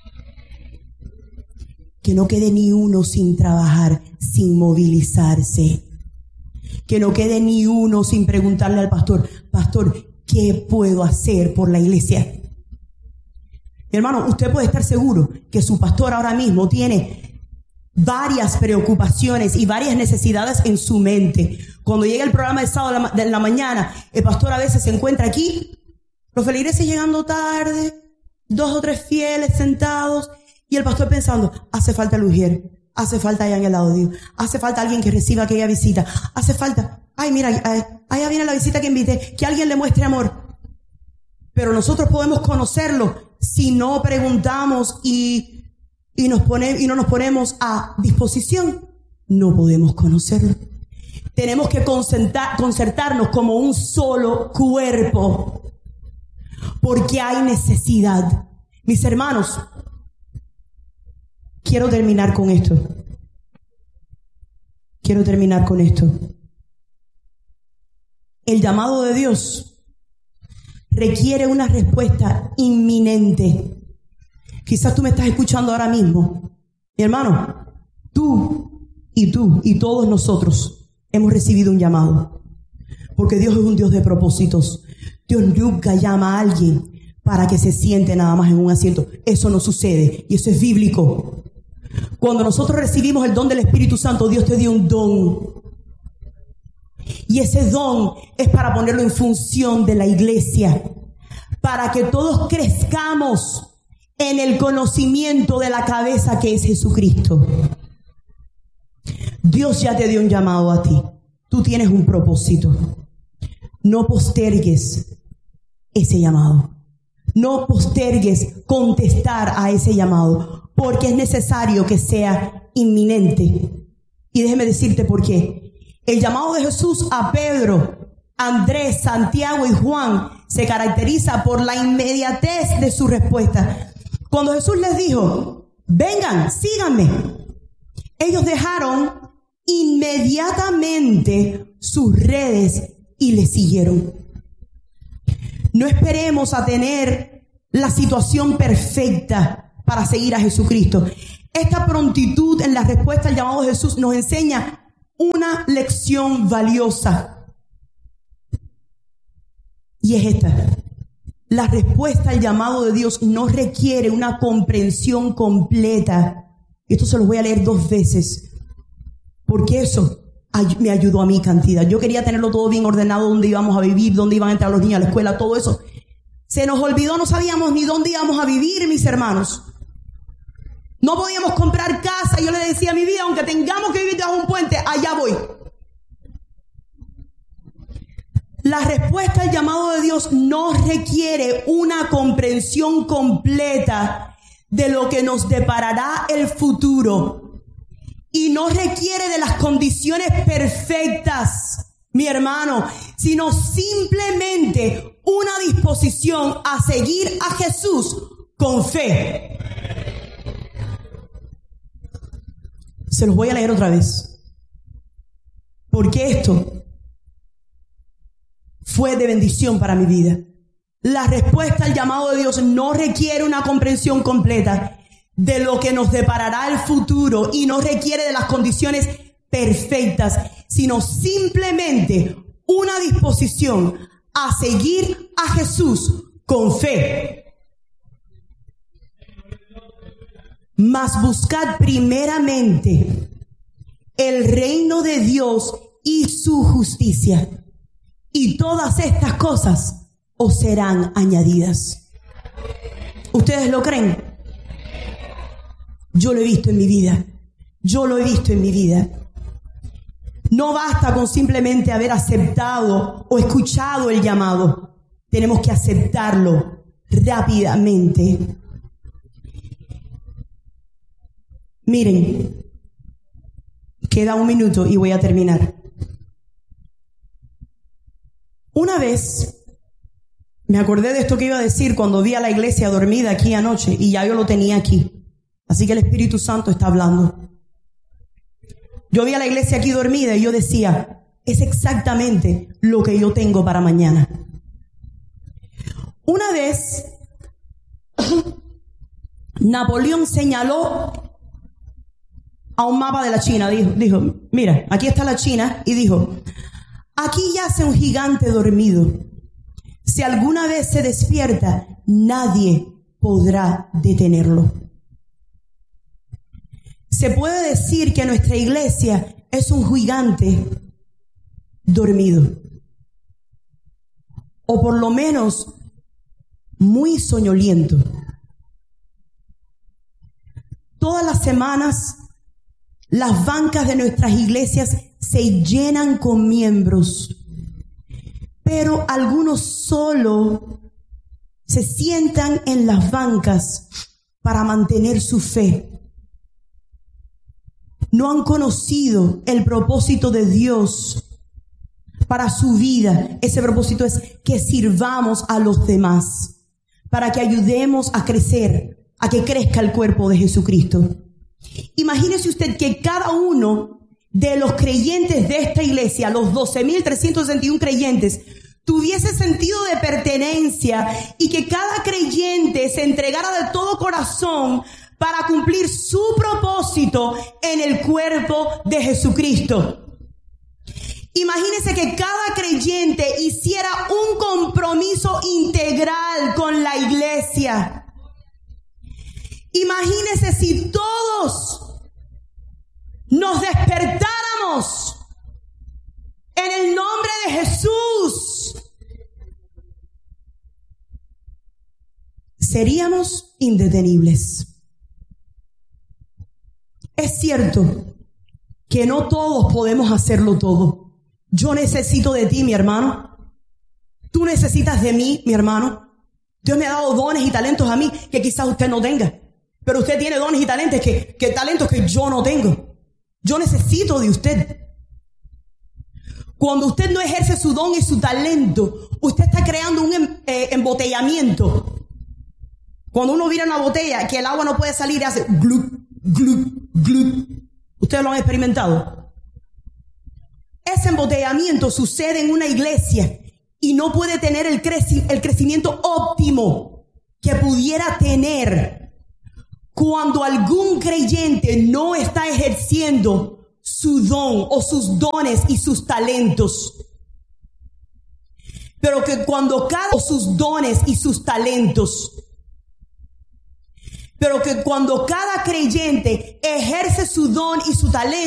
Que no quede ni uno sin trabajar, sin movilizarse. Que no quede ni uno sin preguntarle al pastor, pastor, ¿qué puedo hacer por la iglesia? Mi hermano, usted puede estar seguro que su pastor ahora mismo tiene varias preocupaciones y varias necesidades en su mente. Cuando llega el programa de sábado de la, de la mañana, el pastor a veces se encuentra aquí, los feligreses llegando tarde, dos o tres fieles sentados, y el pastor pensando, hace falta el ujier, hace falta allá en el audio, hace falta alguien que reciba aquella visita, hace falta, ay mira, allá viene la visita que invité, que alguien le muestre amor. Pero nosotros podemos conocerlo si no preguntamos y, y, nos pone, y no nos ponemos a disposición. No podemos conocerlo. Tenemos que concertar, concertarnos como un solo cuerpo, porque hay necesidad. Mis hermanos, quiero terminar con esto. Quiero terminar con esto. El llamado de Dios requiere una respuesta inminente. Quizás tú me estás escuchando ahora mismo. Mi hermano, tú y tú y todos nosotros hemos recibido un llamado. Porque Dios es un Dios de propósitos. Dios nunca llama a alguien para que se siente nada más en un asiento. Eso no sucede y eso es bíblico. Cuando nosotros recibimos el don del Espíritu Santo, Dios te dio un don. Y ese don es para ponerlo en función de la iglesia, para que todos crezcamos en el conocimiento de la cabeza que es Jesucristo. Dios ya te dio un llamado a ti. Tú tienes un propósito. No postergues ese llamado. No postergues contestar a ese llamado, porque es necesario que sea inminente. Y déjeme decirte por qué. El llamado de Jesús a Pedro, Andrés, Santiago y Juan se caracteriza por la inmediatez de su respuesta. Cuando Jesús les dijo, vengan, síganme, ellos dejaron inmediatamente sus redes y le siguieron. No esperemos a tener la situación perfecta para seguir a Jesucristo. Esta prontitud en la respuesta al llamado de Jesús nos enseña una lección valiosa. Y es esta. La respuesta al llamado de Dios no requiere una comprensión completa. Esto se lo voy a leer dos veces, porque eso me ayudó a mi cantidad. Yo quería tenerlo todo bien ordenado, dónde íbamos a vivir, dónde iban a entrar los niños a la escuela, todo eso. Se nos olvidó, no sabíamos ni dónde íbamos a vivir, mis hermanos. No podíamos comprar casa. Yo le decía a mi vida, aunque tengamos que vivir bajo un puente, allá voy. La respuesta al llamado de Dios no requiere una comprensión completa de lo que nos deparará el futuro. Y no requiere de las condiciones perfectas, mi hermano, sino simplemente una disposición a seguir a Jesús con fe. Se los voy a leer otra vez, porque esto fue de bendición para mi vida. La respuesta al llamado de Dios no requiere una comprensión completa de lo que nos deparará el futuro y no requiere de las condiciones perfectas, sino simplemente una disposición a seguir a Jesús con fe. Mas buscad primeramente el reino de Dios y su justicia, y todas estas cosas os serán añadidas. ¿Ustedes lo creen? Yo lo he visto en mi vida. Yo lo he visto en mi vida. No basta con simplemente haber aceptado o escuchado el llamado. Tenemos que aceptarlo rápidamente. Miren, queda un minuto y voy a terminar. Una vez me acordé de esto que iba a decir cuando vi a la iglesia dormida aquí anoche, y ya yo lo tenía aquí. Así que el Espíritu Santo está hablando. Yo vi a la iglesia aquí dormida y yo decía, es exactamente lo que yo tengo para mañana. Una vez, Napoleón señaló a un mapa de la China, dijo, dijo, mira, aquí está la China, y dijo, aquí yace un gigante dormido. Si alguna vez se despierta, nadie podrá detenerlo. Se puede decir que nuestra iglesia es un gigante dormido, o por lo menos muy soñoliento. Todas las semanas las bancas de nuestras iglesias se llenan con miembros, pero algunos solo se sientan en las bancas para mantener su fe. No han conocido el propósito de Dios para su vida. Ese propósito es que sirvamos a los demás, para que ayudemos a crecer, a que crezca el cuerpo de Jesucristo. Imagínese usted que cada uno de los creyentes de esta iglesia, los doce mil trescientos sesenta y uno creyentes, tuviese sentido de pertenencia y que cada creyente se entregara de todo corazón para cumplir su propósito en el cuerpo de Jesucristo. Imagínese que cada creyente hiciera un compromiso integral con la iglesia. Imagínese si todos nos despertáramos en el nombre de Jesús. Seríamos indetenibles. Es cierto que no todos podemos hacerlo todo. Yo necesito de ti, mi hermano. Tú necesitas de mí, mi hermano. Dios me ha dado dones y talentos a mí que quizás usted no tenga. Pero usted tiene dones y talentos que, que talentos que yo no tengo. Yo necesito de usted. Cuando usted no ejerce su don y su talento, usted está creando un em, eh, embotellamiento. Cuando uno vira una botella que el agua no puede salir y hace glup, glup, glup. ¿Ustedes lo han experimentado? Ese embotellamiento sucede en una iglesia y no puede tener el, creci- el crecimiento óptimo que pudiera tener cuando algún creyente no está ejerciendo su don o sus dones y sus talentos. Pero que cuando cada sus dones y sus talentos, pero que cuando cada creyente ejerce su don y su talento,